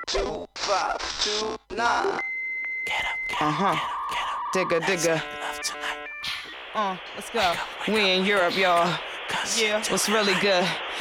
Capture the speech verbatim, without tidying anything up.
two five two nine. Get up, get Uh huh. get up. Digga, digga. Love tonight. Uh, let's go. Wake up, wake We up, in Europe, y'all. Cause Yeah. What's really good?